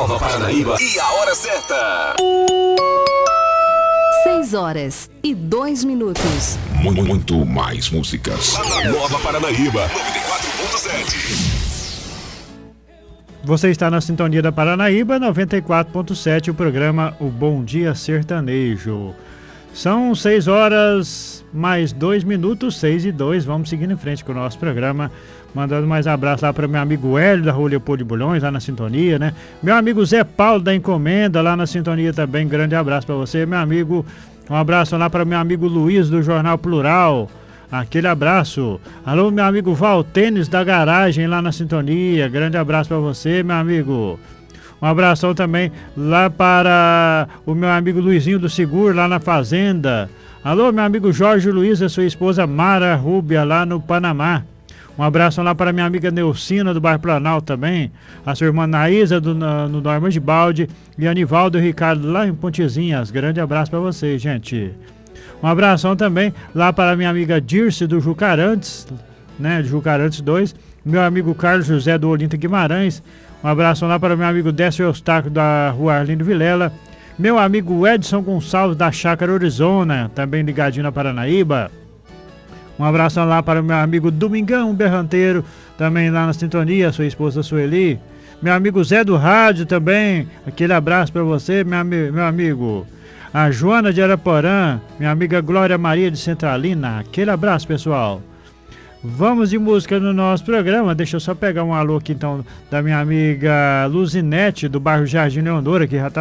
Nova Paranaíba e a hora certa. 6h02. Muito mais músicas. Nova Paranaíba 94.7. Você está na sintonia da Paranaíba 94.7, o programa O Bom Dia Sertanejo. São 6h mais 2 minutos, 6h02. Vamos seguindo em frente com o nosso programa. Mandando mais abraço lá para meu amigo Hélio da Rua Leopoldo de Bulhões, lá na sintonia, né? Meu amigo Zé Paulo da Encomenda, lá na sintonia também. Grande abraço para você, meu amigo. Um abraço lá para meu amigo Luiz do Jornal Plural. Aquele abraço. Alô, meu amigo Valtênis da Garagem, lá na sintonia. Grande abraço para você, meu amigo. Um abração também lá para o meu amigo Luizinho do Seguro, lá na Fazenda. Alô, meu amigo Jorge Luiz e sua esposa Mara Rúbia, lá no Panamá. Um abraço lá para minha amiga Neucina, do bairro Planalto também. A sua irmã Naísa, no Norma de Balde. E Anivaldo e Ricardo, lá em Pontezinhas. Grande abraço para vocês, gente. Um abração também lá para minha amiga Dirce, do Jucarantes, né, de Jucarantes 2. Meu amigo Carlos José, do Olinto Guimarães. Um abração lá para meu amigo Décio Eustáquio, da Rua Arlindo Vilela. Meu amigo Edson Gonçalves, da Chácara Arizona, também ligadinho na Paranaíba. Um abração lá para o meu amigo Domingão Berranteiro, também lá na sintonia, sua esposa Sueli. Meu amigo Zé do Rádio também, aquele abraço para você, meu amigo. A Joana de Araporã, minha amiga Glória Maria de Centralina, aquele abraço, pessoal. Vamos de música no nosso programa. Deixa eu só pegar um alô aqui então da minha amiga Luzinete, do bairro Jardim Leonora, que já está